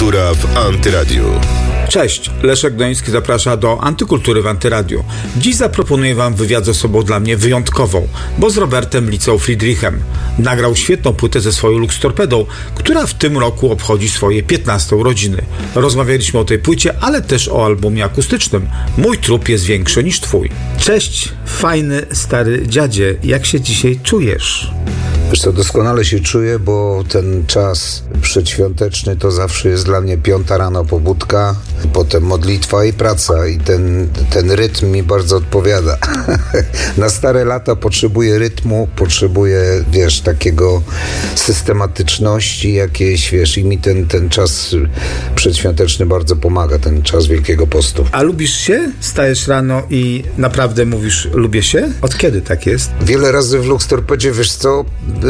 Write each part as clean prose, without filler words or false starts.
Antykultura w Antyradiu. Cześć, Leszek Doński zaprasza do Antykultury w Antyradiu. Dziś zaproponuję Wam wywiad z osobą dla mnie wyjątkową, bo z Robertem Licą Friedrichem. Nagrał świetną płytę ze swoją Lux Torpedą, która w tym roku obchodzi swoje 15 urodziny. Rozmawialiśmy o tej płycie, ale też o albumie akustycznym Mój trup jest większy niż Twój. Cześć, fajny stary dziadzie, jak się dzisiaj czujesz? Wiesz co, doskonale się czuję, bo ten czas przedświąteczny to zawsze jest dla mnie 5 rano pobudka, potem modlitwa i praca i ten rytm mi bardzo odpowiada. Na stare lata potrzebuję rytmu, potrzebuję, wiesz, takiego systematyczności jakiejś, wiesz, i mi ten czas przedświąteczny bardzo pomaga, ten czas Wielkiego Postu. A lubisz się? Stajesz rano i naprawdę mówisz lubię się? Od kiedy tak jest? Wiele razy w Lux Torpedzie, wiesz co,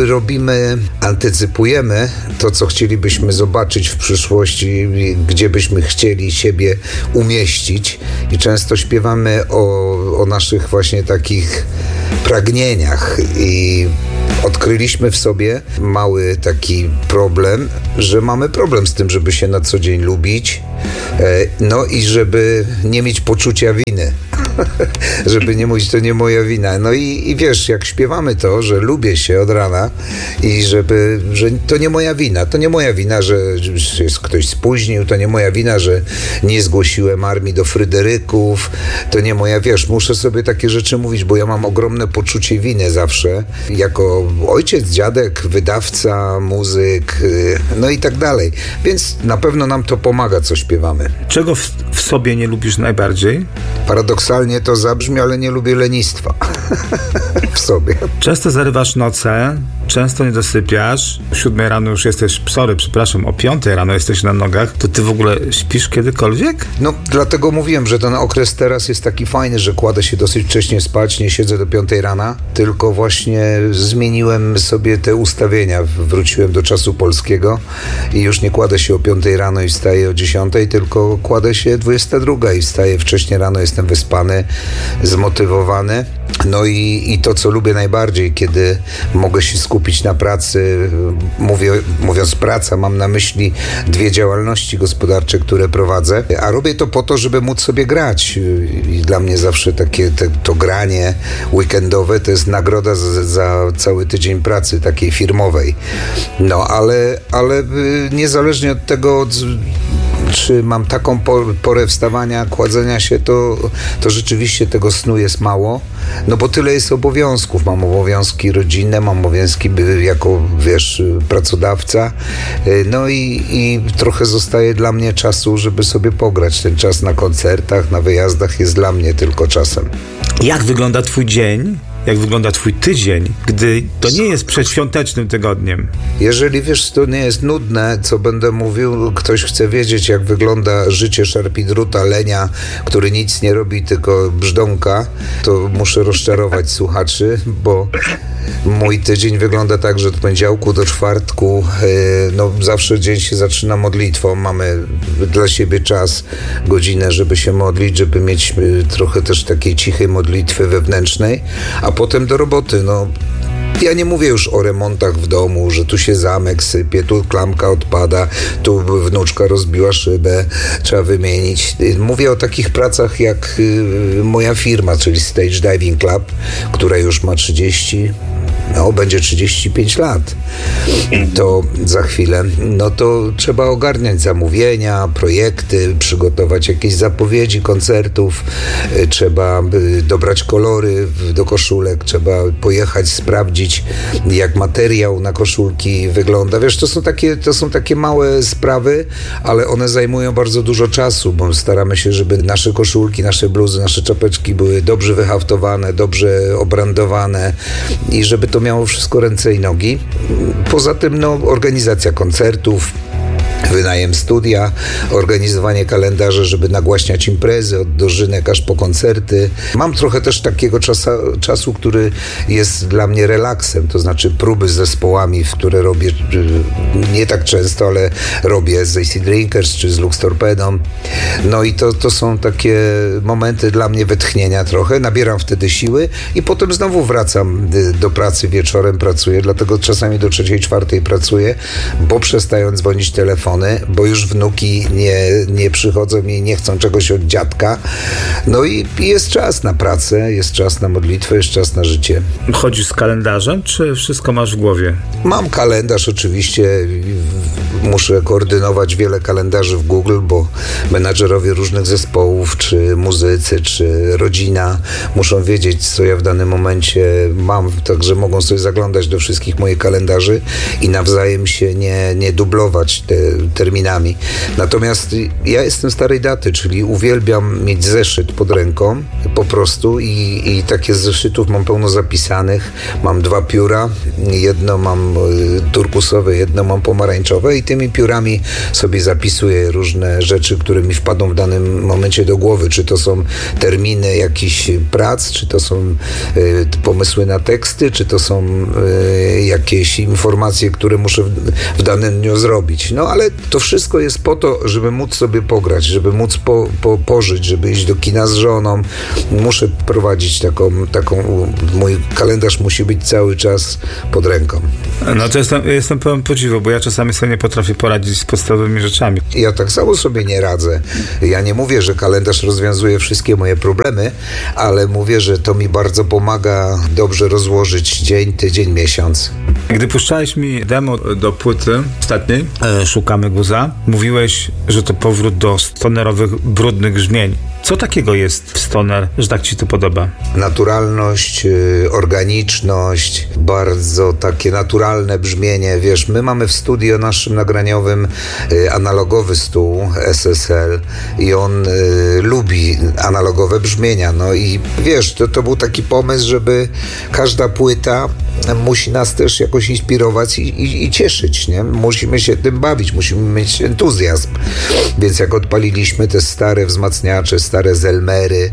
antycypujemy to, co chcielibyśmy zobaczyć w przyszłości, gdzie byśmy chcieli siebie umieścić i często śpiewamy o naszych właśnie takich pragnieniach i odkryliśmy w sobie mały taki problem, że mamy problem z tym, żeby się na co dzień lubić, no i żeby nie mieć poczucia winy. Żeby nie mówić, to nie moja wina. No i wiesz, jak śpiewamy to, że lubię się od rana i że to nie moja wina. To nie moja wina, że jest ktoś spóźnił, to nie moja wina, że nie zgłosiłem armii do Fryderyków, to nie moja, wiesz, muszę sobie takie rzeczy mówić, bo ja mam ogromne poczucie winy zawsze, jako ojciec, dziadek, wydawca, muzyk, no i tak dalej. Więc na pewno nam to pomaga, co śpiewamy. Czego w sobie nie lubisz najbardziej? Paradoksalnie to zabrzmi, ale nie lubię lenistwa w sobie. Często zarywasz noce, często nie dosypiasz. O 7 rano już jesteś, o 5 rano jesteś na nogach. To ty w ogóle śpisz kiedykolwiek? No, dlatego mówiłem, że ten okres teraz jest taki fajny, że kładę się dosyć wcześnie spać, nie siedzę do 5 rana, tylko właśnie zmieniłem sobie te ustawienia. Wróciłem do czasu polskiego i już nie kładę się o 5 rano i wstaję o 10, tylko kładę się 22 i wstaję wcześnie rano, jestem wyspany, zmotywowany. No i to, co lubię najbardziej, kiedy mogę się skupić na pracy, mówiąc praca, mam na myśli 2 działalności gospodarcze, które prowadzę, a robię to po to, żeby móc sobie grać. I dla mnie zawsze to granie weekendowe to jest nagroda za cały tydzień pracy takiej firmowej. No, ale niezależnie od tego, czy mam taką porę wstawania, kładzenia się, to rzeczywiście tego snu jest mało, no bo tyle jest obowiązków. Mam obowiązki rodzinne, mam obowiązki jako, wiesz, pracodawca, no i trochę zostaje dla mnie czasu, żeby sobie pograć. Ten czas na koncertach, na wyjazdach jest dla mnie tylko czasem. Jak wygląda twój dzień? Jak wygląda twój tydzień, gdy to nie jest przedświątecznym tygodniem? Jeżeli, wiesz, to nie jest nudne, co będę mówił, ktoś chce wiedzieć, jak wygląda życie szarpidruta, lenia, który nic nie robi, tylko brzdąka, to muszę rozczarować słuchaczy, bo mój tydzień wygląda tak, że od poniedziałku do czwartku, no zawsze dzień się zaczyna modlitwą. Mamy dla siebie czas, godzinę, żeby się modlić, żeby mieć trochę też takiej cichej modlitwy wewnętrznej, a potem do roboty. No, ja nie mówię już o remontach w domu, że tu się zamek sypie, tu klamka odpada, tu wnuczka rozbiła szybę, trzeba wymienić. Mówię o takich pracach jak moja firma, czyli Stage Diving Club, która już ma będzie 35 lat. To za chwilę, no to trzeba ogarniać zamówienia, projekty, przygotować jakieś zapowiedzi koncertów, trzeba dobrać kolory do koszulek, trzeba pojechać, sprawdzić, jak materiał na koszulki wygląda. Wiesz, to są takie małe sprawy, ale one zajmują bardzo dużo czasu, bo staramy się, żeby nasze koszulki, nasze bluzy, nasze czapeczki były dobrze wyhaftowane, dobrze obrandowane i żeby to miało wszystko ręce i nogi. Poza tym, no, organizacja koncertów, wynajem studia, organizowanie kalendarza, żeby nagłaśniać imprezy od dożynek aż po koncerty. Mam trochę też takiego czasu, który jest dla mnie relaksem, to znaczy próby z zespołami, w które robię nie tak często, ale robię z AC Drinkers czy z Lux Torpedą. No i to są takie momenty dla mnie wytchnienia trochę, nabieram wtedy siły i potem znowu wracam do pracy, wieczorem pracuję, dlatego czasami do 3:00, 4:00 pracuję, bo przestają dzwonić telefony, żony, bo już wnuki nie przychodzą i nie chcą czegoś od dziadka. No i jest czas na pracę, jest czas na modlitwę, jest czas na życie. Chodzisz z kalendarzem, czy wszystko masz w głowie? Mam kalendarz oczywiście, muszę koordynować wiele kalendarzy w Google, bo menadżerowie różnych zespołów, czy muzycy, czy rodzina muszą wiedzieć, co ja w danym momencie mam, także mogą sobie zaglądać do wszystkich moich kalendarzy i nawzajem się nie dublować terminami. Natomiast ja jestem starej daty, czyli uwielbiam mieć zeszyt pod ręką po prostu i takie z zeszytów mam pełno zapisanych. Mam 2 pióra, jedno mam turkusowe, jedno mam pomarańczowe i tymi piórami sobie zapisuję różne rzeczy, które mi wpadną w danym momencie do głowy. Czy to są terminy jakichś prac, czy to są pomysły na teksty, czy to są jakieś informacje, które muszę w danym dniu zrobić. No ale to wszystko jest po to, żeby móc sobie pograć, żeby móc pożyć, żeby iść do kina z żoną. Muszę prowadzić taką mój kalendarz musi być cały czas pod ręką. No to jestem pełen podziwu, bo ja czasami sobie nie potrafię poradzić z podstawowymi rzeczami. Ja tak samo sobie nie radzę. Ja nie mówię, że kalendarz rozwiązuje wszystkie moje problemy, ale mówię, że to mi bardzo pomaga dobrze rozłożyć dzień, tydzień, miesiąc. Gdy puszczałeś mi demo do płyty ostatniej, Szukamy Guza, mówiłeś, że to powrót do stonerowych, brudnych brzmień. Co takiego jest w stoner, że tak ci to podoba? Naturalność, organiczność, bardzo takie naturalne brzmienie. Wiesz, my mamy w studio naszym nagraniowym analogowy stół SSL i on lubi analogowe brzmienia. No i wiesz, to był taki pomysł, żeby każda płyta musi nas też jakoś inspirować i cieszyć, nie? Musimy się tym bawić, musimy mieć entuzjazm. Więc jak odpaliliśmy te stare wzmacniacze, stare Zelmery,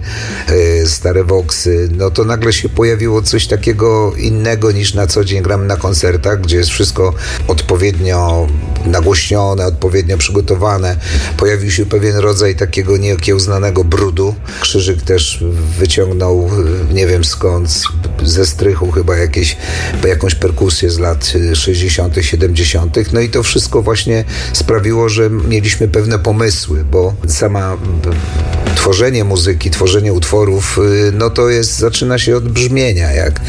stare Voxy, no to nagle się pojawiło coś takiego innego niż na co dzień gramy na koncertach, gdzie jest wszystko odpowiednio nagłośnione, odpowiednio przygotowane. Pojawił się pewien rodzaj takiego nieokiełznanego brudu. Krzyżyk też wyciągnął, nie wiem skąd, ze strychu chyba jakąś perkusję z lat 60., 70. No i to wszystko właśnie sprawiło, że mieliśmy pewne pomysły, bo sama tworzenie muzyki, tworzenie utworów, no to zaczyna się od brzmienia.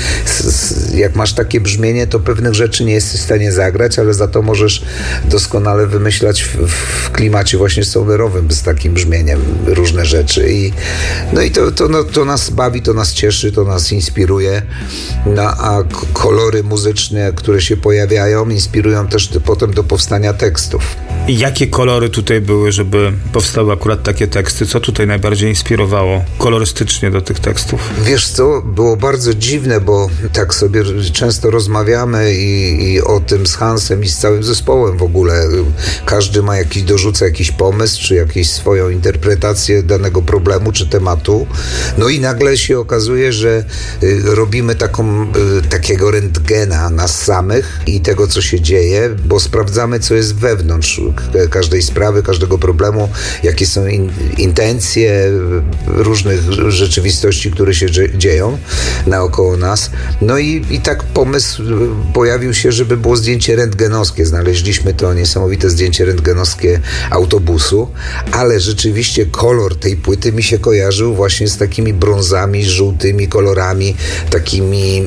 Jak masz takie brzmienie, to pewnych rzeczy nie jesteś w stanie zagrać, ale za to możesz doskonale wymyślać w klimacie właśnie stonerowym z takim brzmieniem różne rzeczy. No i to nas bawi, to nas cieszy, to nas inspiruje. No, a kolory muzyczne, które się pojawiają, inspirują też potem do powstania tekstów. I jakie kolory tutaj były, żeby powstały akurat takie teksty? Co tutaj najbardziej inspirowało kolorystycznie do tych tekstów? Wiesz co, było bardzo dziwne, bo tak sobie często rozmawiamy i o tym z Hansem i z całym zespołem w ogóle. Każdy ma dorzuca jakiś pomysł, czy jakąś swoją interpretację danego problemu, czy tematu. No i nagle się okazuje, że robimy takiego rentgena nas samych i tego, co się dzieje, bo sprawdzamy, co jest wewnątrz każdej sprawy, każdego problemu, jakie są intencje różnych rzeczywistości, które się dzieją naokoło nas. No i tak pomysł pojawił się, żeby było zdjęcie rentgenowskie. Znaleźliśmy to niesamowite zdjęcie rentgenowskie autobusu, ale rzeczywiście kolor tej płyty mi się kojarzył właśnie z takimi brązami, żółtymi kolorami, takimi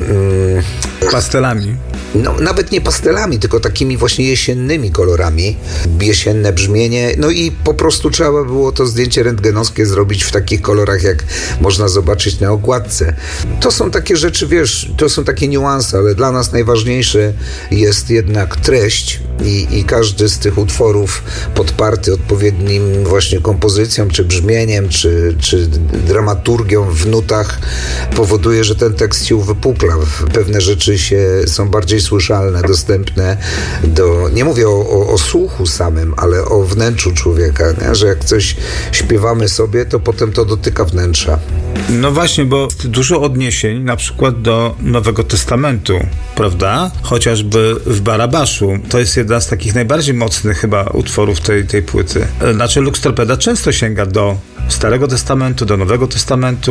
pastelami. No, nawet nie pastelami, tylko takimi właśnie jesiennymi kolorami. Jesienne brzmienie. No i po prostu trzeba było to zdjęcie rentgenowskie zrobić w takich kolorach, jak można zobaczyć na okładce. To są takie rzeczy, wiesz, to są takie niuanse, ale dla nas najważniejsze jest jednak treść i każdy z tych utworów podparty odpowiednim właśnie kompozycją, czy brzmieniem, czy dramaturgią w nutach powoduje, że ten tekst się uwypukla. Pewne rzeczy są bardziej słyszalne, dostępne nie mówię o słuchu samym, ale o wnętrzu człowieka, nie? Że jak coś śpiewamy sobie, to potem to dotyka wnętrza. No właśnie, bo dużo odniesień na przykład do Nowego Testamentu, prawda? Chociażby w Barabaszu. To jest jedna z takich najbardziej mocnych chyba utworów tej płyty. Znaczy Lux Torpeda często sięga do Starego Testamentu, do Nowego Testamentu.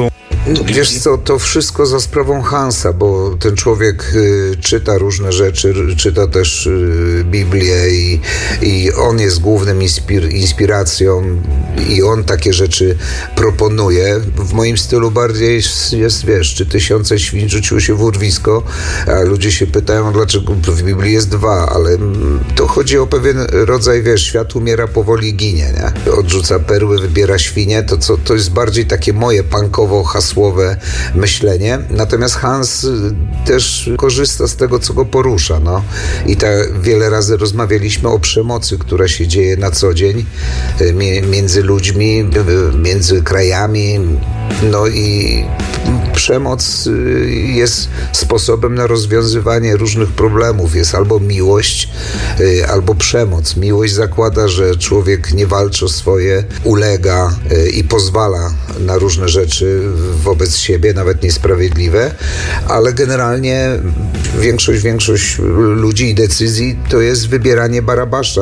Wiesz co, to wszystko za sprawą Hansa, bo ten człowiek czyta różne rzeczy, czyta też Biblię i on jest głównym inspiracją i on takie rzeczy proponuje. W moim stylu bardziej jest, wiesz, czy 1000 świń rzuciło się w urwisko, a ludzie się pytają, dlaczego w Biblii jest 2, ale to chodzi o pewien rodzaj, wiesz, świat umiera, powoli ginie, nie? Odrzuca perły, wybiera świnie, to jest bardziej takie moje punkowo-hasłowe myślenie. Natomiast Hans też korzysta z tego, co go porusza, no. I tak wiele razy rozmawialiśmy o przemocy, która się dzieje na co dzień między ludźmi, między krajami, no i przemoc jest sposobem na rozwiązywanie różnych problemów. Jest albo miłość, albo przemoc. Miłość zakłada, że człowiek nie walczy o swoje, ulega i pozwala na różne rzeczy wobec siebie, nawet niesprawiedliwe, ale generalnie większość ludzi i decyzji to jest wybieranie Barabasza.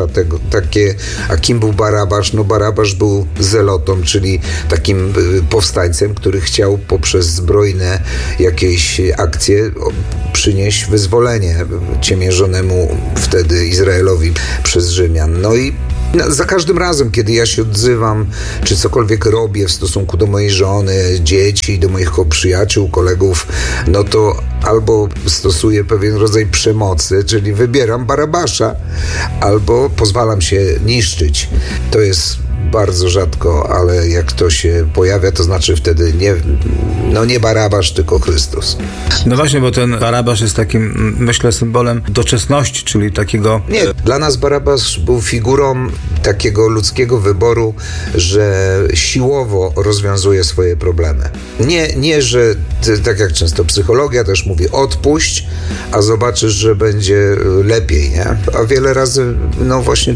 A kim był Barabasz? No Barabasz był zelotą, czyli takim powstańcem, który chciał poprzez zbrojne jakieś akcje przynieść wyzwolenie ciemiężonemu wtedy Izraelowi przez Rzymian. No i za każdym razem, kiedy ja się odzywam, czy cokolwiek robię w stosunku do mojej żony, dzieci, do moich przyjaciół, kolegów, no to albo stosuję pewien rodzaj przemocy, czyli wybieram Barabasza, albo pozwalam się niszczyć. To jest bardzo rzadko, ale jak to się pojawia, to znaczy wtedy nie Barabasz, tylko Chrystus. No właśnie, bo ten Barabasz jest takim, myślę, symbolem doczesności, czyli takiego... Nie, dla nas Barabasz był figurą takiego ludzkiego wyboru, że siłowo rozwiązuje swoje problemy. Nie, że tak jak często psychologia też mówi, odpuść, a zobaczysz, że będzie lepiej, nie? A wiele razy, no właśnie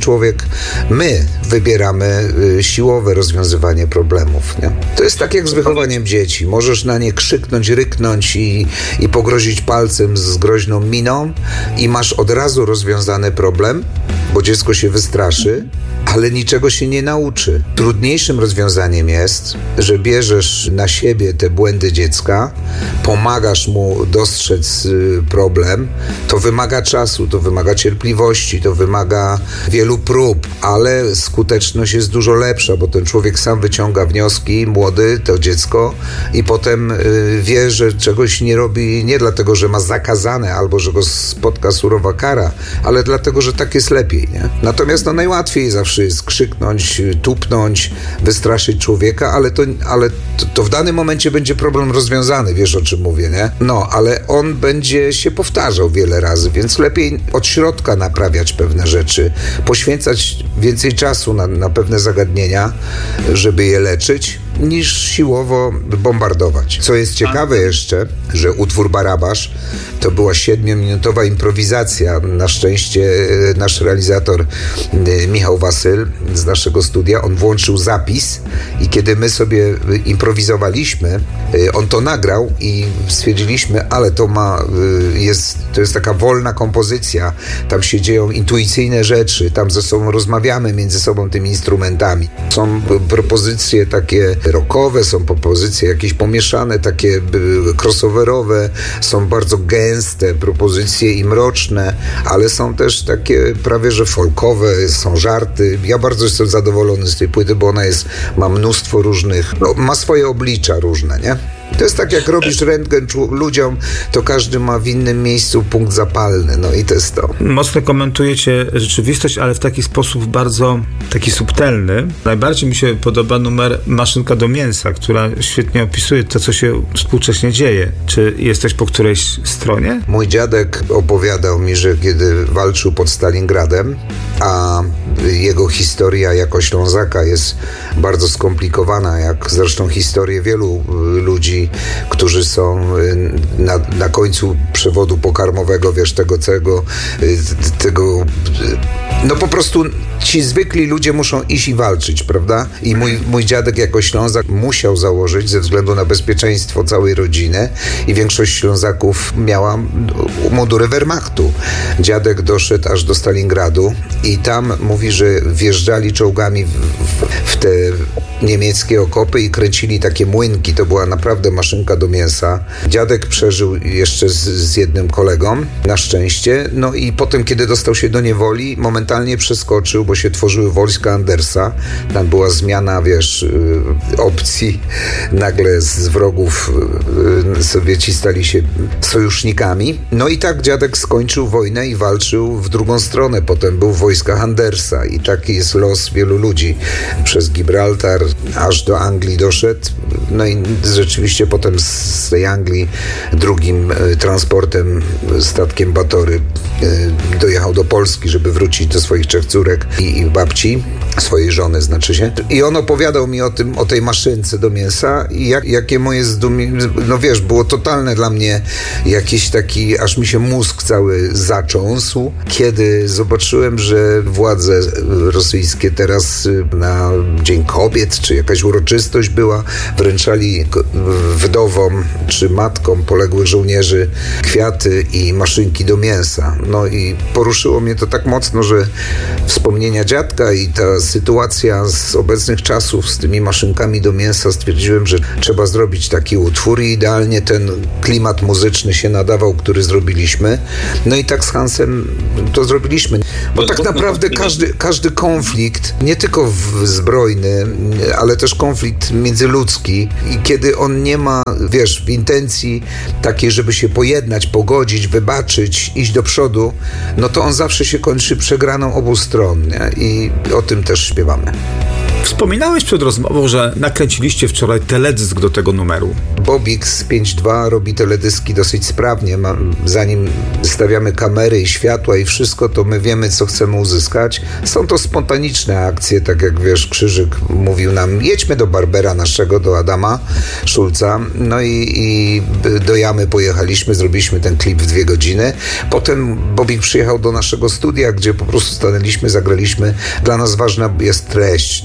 my wybieramy siłowe rozwiązywanie problemów, nie? To jest tak jak z wychowaniem dzieci. Możesz na nie krzyknąć, ryknąć i pogrozić palcem z groźną miną i masz od razu rozwiązany problem, bo dziecko się wystraszy, ale niczego się nie nauczy. Trudniejszym rozwiązaniem jest, że bierzesz na siebie te błędy dziecka, pomagasz mu dostrzec problem. To wymaga czasu, to wymaga cierpliwości, to wymaga wielu prób, ale skuteczność jest dużo lepsza, bo ten człowiek sam wyciąga wnioski, młody, to dziecko, i potem wie, że czegoś nie robi nie dlatego, że ma zakazane albo że go spotka surowa kara, ale dlatego, że tak jest lepiej, nie? Natomiast najłatwiej zawsze jest krzyknąć, tupnąć, wystraszyć człowieka, ale to w danym momencie będzie problem rozwiązany, wiesz, o czym mówię, nie? No, ale on będzie się powtarzał wiele razy, więc lepiej od środka naprawiać pewne rzeczy, poświęcać więcej czasu na pewne zagadnienia, żeby je leczyć, niż siłowo bombardować. Co jest ciekawe jeszcze, że utwór Barabasz to była 7-minutowa improwizacja. Na szczęście nasz realizator Michał Wasyl z naszego studia, on włączył zapis i kiedy my sobie improwizowaliśmy, on to nagrał i stwierdziliśmy, ale to jest taka wolna kompozycja, tam się dzieją intuicyjne rzeczy, tam ze sobą rozmawiamy między sobą tymi instrumentami. Są propozycje takie rockowe, są propozycje jakieś pomieszane, takie crossoverowe, są bardzo gęste propozycje i mroczne, ale są też takie prawie że folkowe, są żarty. Ja bardzo jestem zadowolony z tej płyty, bo ona ma mnóstwo różnych, ma swoje oblicza różne, nie? To jest tak, jak robisz rentgen ludziom, to każdy ma w innym miejscu punkt zapalny, no i to jest to. Mocno komentujecie rzeczywistość, ale w taki sposób bardzo taki subtelny. Najbardziej mi się podoba numer Maszynka do mięsa, która świetnie opisuje to, co się współcześnie dzieje. Czy jesteś po którejś stronie? Mój dziadek opowiadał mi, że kiedy walczył pod Stalingradem, a jego historia jako Ślązaka jest bardzo skomplikowana, jak zresztą historie wielu ludzi, którzy są na końcu przewodu pokarmowego, wiesz, tego no po prostu ci zwykli ludzie muszą iść i walczyć, prawda? I mój dziadek jako Ślązak musiał założyć ze względu na bezpieczeństwo całej rodziny i większość Ślązaków miała mundury Wehrmachtu. Dziadek doszedł aż do Stalingradu i tam mówi, że wjeżdżali czołgami w te niemieckie okopy i kręcili takie młynki. To była naprawdę maszynka do mięsa. Dziadek przeżył jeszcze z jednym kolegą, na szczęście. No i potem, kiedy dostał się do niewoli, momentalnie przeskoczył, bo się tworzyły wojska Andersa. Tam była zmiana, opcji. Nagle z wrogów Sowieci stali się sojusznikami. No i tak dziadek skończył wojnę i walczył w drugą stronę. Potem był w wojskach Andersa i taki jest los wielu ludzi. Przez Gibraltar aż do Anglii doszedł. No i rzeczywiście potem z tej Anglii drugim transportem, statkiem Batory dojechał do Polski, żeby wrócić do swoich 3 córek i babci, swojej żony znaczy się. I on opowiadał mi o tej maszynce do mięsa i jakie moje zdumienie, było totalne dla mnie jakiś taki, aż mi się mózg cały zacząsł, kiedy zobaczyłem, że władze rosyjskie teraz na Dzień Kobiet, czy jakaś uroczystość była, wręczali wdowom czy matkom poległych żołnierzy kwiaty i maszynki do mięsa. No i poruszyło mnie to tak mocno, że wspomnienia dziadka i ta sytuacja z obecnych czasów z tymi maszynkami do mięsa, stwierdziłem, że trzeba zrobić taki utwór i idealnie ten klimat muzyczny się nadawał, który zrobiliśmy. No i tak z Hansem to zrobiliśmy. Bo tak naprawdę każdy konflikt, nie tylko zbrojny, ale też konflikt międzyludzki i kiedy on nie ma, w intencji takiej, żeby się pojednać, pogodzić, wybaczyć, iść do przodu, no to on zawsze się kończy przegraną obu stron, nie? I o tym też śpiewamy. Wspominałeś przed rozmową, że nakręciliście wczoraj teledysk do tego numeru. Bobik z 5.2 robi teledyski dosyć sprawnie. Zanim stawiamy kamery i światła i wszystko, to my wiemy, co chcemy uzyskać. Są to spontaniczne akcje, tak jak Krzyżyk mówił nam, jedźmy do Barbera naszego, do Adama Szulca. No i do Jamy pojechaliśmy, zrobiliśmy ten klip w 2 godziny. Potem Bobik przyjechał do naszego studia, gdzie po prostu stanęliśmy, zagraliśmy. Dla nas ważna jest treść.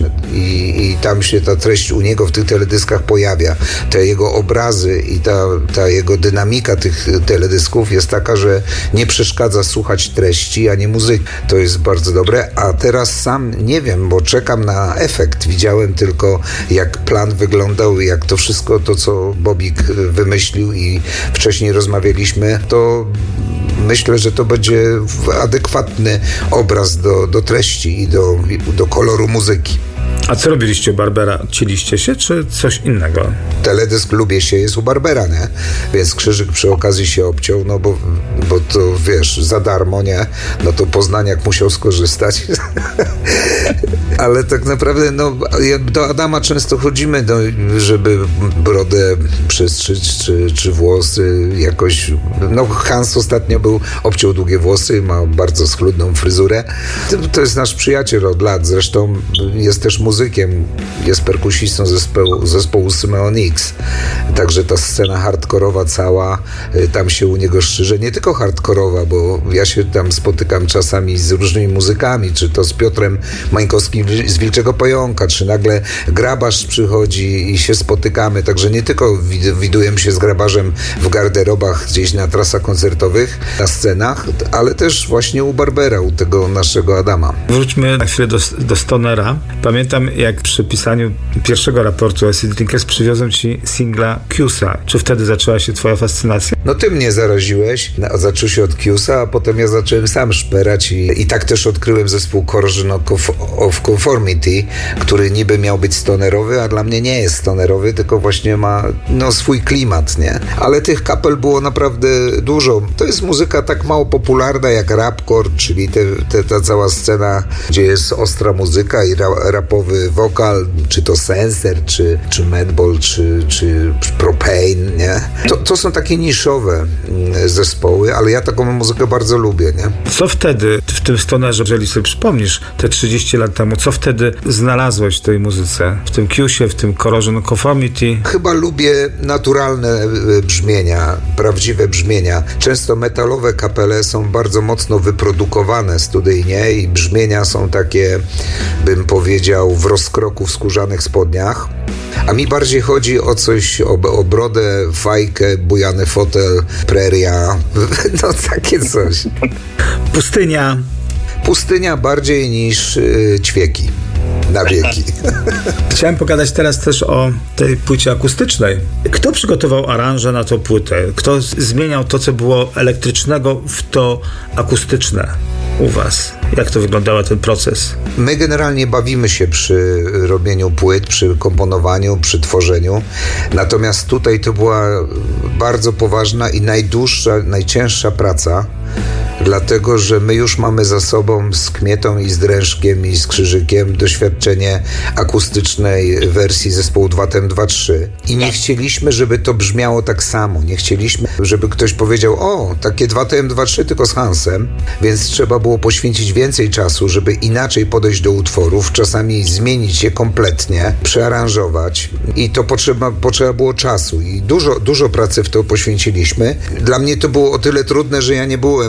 I tam się ta treść u niego w tych teledyskach pojawia. Te jego obrazy i ta jego dynamika tych teledysków jest taka, że nie przeszkadza słuchać treści, a nie muzyki. To jest bardzo dobre, a teraz sam nie wiem, bo czekam na efekt. Widziałem tylko, jak plan wyglądał, jak to wszystko, to co Bobik wymyślił i wcześniej rozmawialiśmy, to myślę, że to będzie adekwatny obraz do treści i do koloru muzyki. A co robiliście u Barbera? Cieliście się, czy coś innego? Teledysk Lubię się jest u Barbera, nie? Więc Krzyżyk przy okazji się obciął, no bo to za darmo, nie? No to Poznaniak musiał skorzystać. Ale tak naprawdę, do Adama często chodzimy, żeby brodę przystrzyć, czy włosy jakoś. Hans ostatnio obciął długie włosy, ma bardzo schludną fryzurę. To jest nasz przyjaciel od lat, zresztą jest też muzykiem, jest perkusistą zespołu Symeon X. Także ta scena hardkorowa cała, tam się u niego szczyże, nie tylko hardkorowa, bo ja się tam spotykam czasami z różnymi muzykami, czy to z Piotrem Mańkowskim z Wilczego Pająka, czy nagle Grabarz przychodzi i się spotykamy, także nie tylko widujemy się z Grabarzem w garderobach gdzieś na trasach koncertowych, na scenach, ale też właśnie u Barbera, u tego naszego Adama. Wróćmy na chwilę do Stonera. Pamiętam, jak przy pisaniu pierwszego raportu Acid Drinkers przywiozłem ci singla Q'sa. Czy wtedy zaczęła się twoja fascynacja? No ty mnie zaraziłeś. Zaczął się od Q'sa, a potem ja zacząłem sam szperać i tak też odkryłem zespół Corrosion of Conformity, który niby miał być stonerowy, a dla mnie nie jest stonerowy, tylko właśnie ma swój klimat, nie? Ale tych kapel było naprawdę dużo. To jest muzyka tak mało popularna jak rapcore, czyli ta cała scena, gdzie jest ostra muzyka i rapowy wokal, czy to Sensor, czy Madball, czy Propane, nie? To są takie niszowe niszowe zespoły, ale ja taką muzykę bardzo lubię, nie? Co wtedy w tym stonerze, jeżeli sobie przypomnisz te 30 lat temu, co wtedy znalazłeś w tej muzyce? W tym Kiusie, w tym Corrosion Conformity? Chyba lubię naturalne brzmienia, prawdziwe brzmienia. Często metalowe kapele są bardzo mocno wyprodukowane studyjnie i brzmienia są takie, bym powiedział, w rozkroku w skórzanych spodniach. A mi bardziej chodzi o coś, o brodę, fajkę, bujany fotel, preria, no takie coś. Pustynia bardziej niż ćwieki. Na wieki. Chciałem pogadać teraz też o tej płycie akustycznej. Kto przygotował aranże na tą płytę? Kto zmieniał to, co było elektrycznego, w to akustyczne u was? Jak to wyglądał ten proces? My generalnie bawimy się przy robieniu płyt, przy komponowaniu, przy tworzeniu. Natomiast tutaj to była bardzo poważna i najdłuższa, najcięższa praca. Dlatego, że my już mamy za sobą z Kmietą i z Drężkiem i z Krzyżykiem doświadczenie akustycznej wersji zespołu 2TEM2-3 i nie chcieliśmy, żeby to brzmiało tak samo. Nie chcieliśmy, żeby ktoś powiedział: o, takie 2TEM2-3 tylko z Hansem, więc trzeba było poświęcić więcej czasu, żeby inaczej podejść do utworów, czasami zmienić je kompletnie, przearanżować i to potrzeba było czasu i dużo pracy w to poświęciliśmy. Dla mnie to było o tyle trudne, że ja nie byłem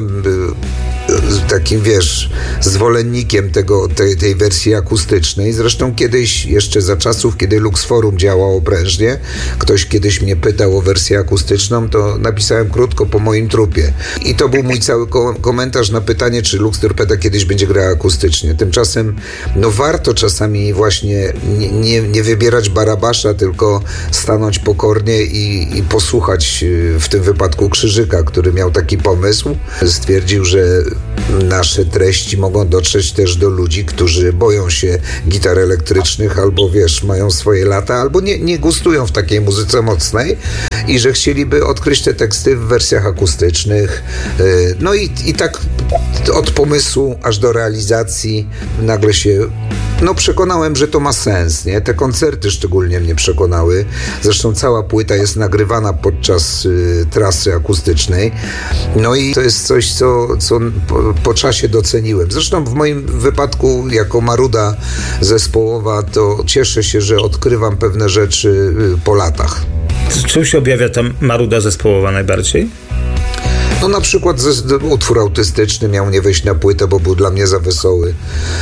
takim, zwolennikiem tej wersji akustycznej. Zresztą kiedyś, jeszcze za czasów, kiedy Lux Forum działało prężnie, ktoś kiedyś mnie pytał o wersję akustyczną, to napisałem krótko: po moim trupie. I to był mój cały komentarz na pytanie, czy Lux Torpeda kiedyś będzie grała akustycznie. Tymczasem, warto czasami właśnie nie wybierać Barabasza, tylko stanąć pokornie i posłuchać w tym wypadku Krzyżyka, który miał taki pomysł. Stwierdził, że nasze treści mogą dotrzeć też do ludzi, którzy boją się gitar elektrycznych albo mają swoje lata, albo nie gustują w takiej muzyce mocnej i że chcieliby odkryć te teksty w wersjach akustycznych. No i tak od pomysłu aż do realizacji nagle się przekonałem, że to ma sens, nie? Te koncerty szczególnie mnie przekonały. Zresztą cała płyta jest nagrywana podczas trasy akustycznej. No i to jest coś, co po czasie doceniłem. Zresztą w moim wypadku, jako maruda zespołowa, to cieszę się, że odkrywam pewne rzeczy po latach. Czym się objawia ta maruda zespołowa najbardziej? Na przykład utwór autystyczny miał nie wejść na płytę, bo był dla mnie za wesoły.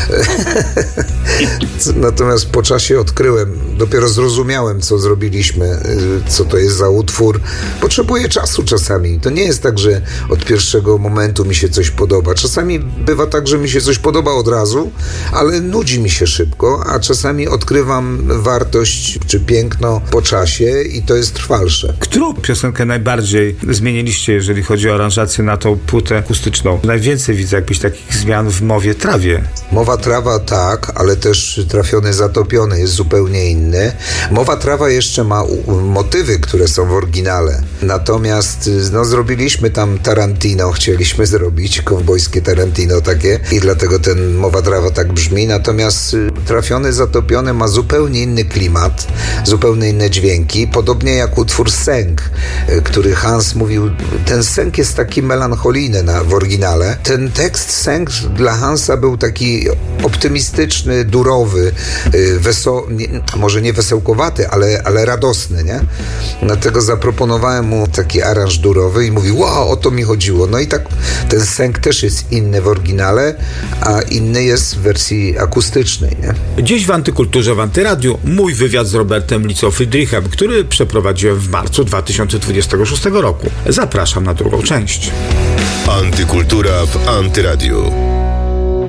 Natomiast po czasie odkryłem, dopiero zrozumiałem, co zrobiliśmy, co to jest za utwór. Potrzebuję czasu czasami. To nie jest tak, że od pierwszego momentu mi się coś podoba. Czasami bywa tak, że mi się coś podoba od razu, ale nudzi mi się szybko, a czasami odkrywam wartość czy piękno po czasie i to jest trwalsze. Którą piosenkę najbardziej zmieniliście, jeżeli chodzi o aranżację na tą płytę akustyczną? Najwięcej widzę jakichś takich zmian w Mowie Trawie. Mowa Trawa tak, ale też Trafiony Zatopiony jest zupełnie inny. Mowa Trawa jeszcze ma motywy, które są w oryginale. Natomiast zrobiliśmy tam Tarantino, chcieliśmy zrobić kowbojskie Tarantino takie i dlatego ten Mowa Trawa tak brzmi. Natomiast Trafiony Zatopiony ma zupełnie inny klimat, zupełnie inne dźwięki. Podobnie jak utwór Sęk, który Hans mówił, ten sęk jest taki melancholijny w oryginale. Ten tekst Sęk dla Hansa był taki optymistyczny, durowy, może nie wesołkowaty, ale radosny, nie? Dlatego zaproponowałem mu taki aranż durowy i mówił: wow, o to mi chodziło. No i tak ten Sęk też jest inny w oryginale, a inny jest w wersji akustycznej, nie? Dziś w Antykulturze w Antyradiu mój wywiad z Robertem Licą Friedrichem, który przeprowadziłem w marcu 2026 roku. Zapraszam na drugą część. Antykultura w Antyradiu.